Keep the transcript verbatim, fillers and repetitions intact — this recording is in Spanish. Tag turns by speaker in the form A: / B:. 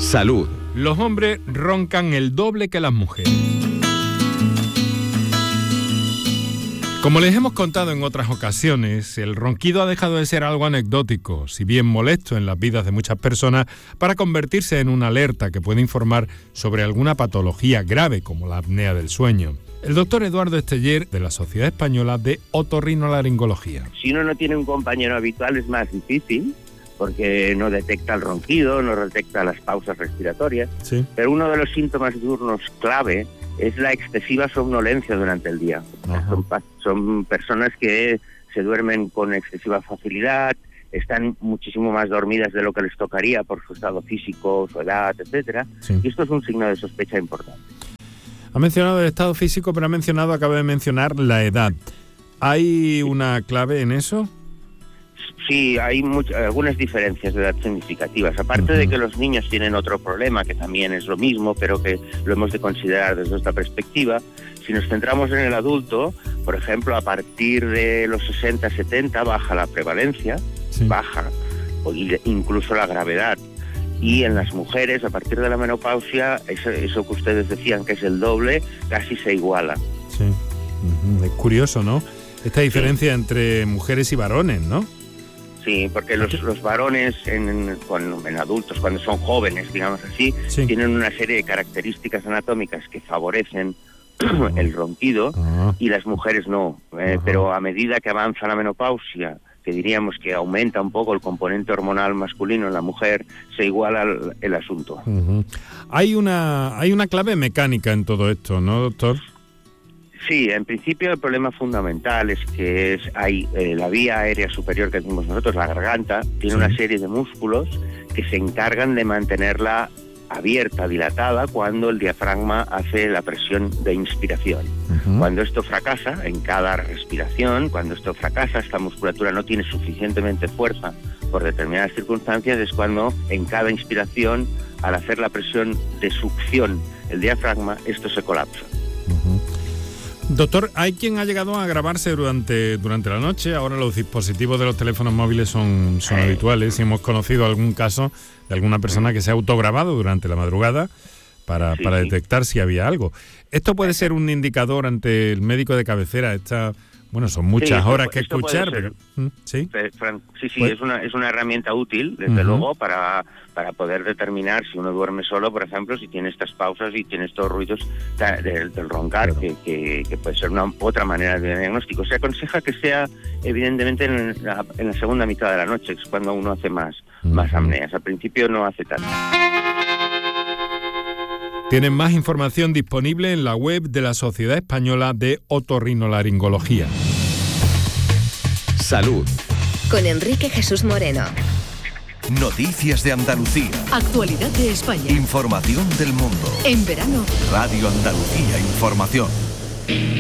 A: Salud.
B: Los hombres roncan el doble que las mujeres. Como les hemos contado en otras ocasiones, el ronquido ha dejado de ser algo anecdótico, si bien molesto en las vidas de muchas personas, para convertirse en una alerta que puede informar sobre alguna patología grave como la apnea del sueño. El doctor Eduardo Esteller, de la Sociedad Española de Otorrinolaringología.
C: Si uno no tiene un compañero habitual es más difícil, porque no detecta el ronquido, no detecta las pausas respiratorias,
B: Sí.
C: pero uno de los síntomas diurnos clave es la excesiva somnolencia durante el día. Son, son personas que se duermen con excesiva facilidad, están muchísimo más dormidas de lo que les tocaría por su estado físico, su edad, etcétera.
B: Sí.
C: Y esto es un signo de sospecha importante.
B: Ha mencionado el estado físico, pero ha mencionado, acaba de mencionar la edad. ¿Hay una clave en eso?
C: Sí, hay much- algunas diferencias de edad significativas. Aparte
B: Uh-huh.
C: de que los niños tienen otro problema, que también es lo mismo, pero que lo hemos de considerar desde esta perspectiva, si nos centramos en el adulto, por ejemplo, a partir de los sesenta, setenta baja la prevalencia,
B: Sí.
C: baja, o i- incluso la gravedad. Y en las mujeres, a partir de la menopausia, eso, eso que ustedes decían que es el doble, casi se iguala.
B: Sí. Uh-huh. Es curioso, ¿no? Esta diferencia entre mujeres y varones, ¿no?
C: Sí, porque los, los varones en, cuando, en adultos, cuando son jóvenes, digamos así,
B: Sí.
C: tienen una serie de características anatómicas que favorecen el ronquido
B: Ah.
C: y las mujeres no. Eh,
B: Ajá.
C: pero a medida que avanza la menopausia, que diríamos que aumenta un poco el componente hormonal masculino en la mujer, se iguala el, el asunto.
B: Uh-huh. Hay una, hay una clave mecánica en todo esto, ¿no, doctor?
C: Sí, en principio el problema fundamental es que es, hay eh, la vía aérea superior que tenemos nosotros, la garganta, tiene
B: Sí.
C: una serie de músculos que se encargan de mantenerla abierta, dilatada, cuando el diafragma hace la presión de inspiración.
B: Uh-huh.
C: Cuando esto fracasa, en cada respiración, cuando esto fracasa, esta musculatura no tiene suficientemente fuerza por determinadas circunstancias, es cuando en cada inspiración, al hacer la presión de succión el diafragma, esto se colapsa.
B: Uh-huh. Doctor, hay quien ha llegado a grabarse durante, durante la noche. Ahora los dispositivos de los teléfonos móviles son, son
C: Sí.
B: habituales y hemos conocido algún caso de alguna persona que se ha autograbado durante la madrugada para,
C: Sí,
B: para
C: sí.
B: detectar si había algo. ¿Esto puede ser un indicador ante el médico de cabecera? Esta, bueno, son muchas
C: Sí, esto
B: horas
C: pu-
B: que
C: esto puede
B: escuchar,
C: ser.
B: pero... ¿Mm? ¿Sí?
C: Fe- Fran, Sí, sí,
B: Pues-
C: es una es una herramienta útil, desde
B: Ujú.
C: luego, para, para poder determinar si uno duerme solo, por ejemplo, si tiene estas pausas y tiene estos ruidos ta- del, del roncar,
B: Claro.
C: que, que, que puede ser una otra manera de diagnóstico. Se aconseja que sea, evidentemente, en la, en la segunda mitad de la noche, que es cuando uno hace más, más
B: Ujú.
C: apneas. Al principio no hace tanto.
B: Tienen más información disponible en la web de la Sociedad Española de Otorrinolaringología.
A: Salud.
D: Con Enrique Jesús Moreno.
E: Noticias de Andalucía.
F: Actualidad de España.
E: Información del mundo.
F: En verano.
E: Radio Andalucía Información.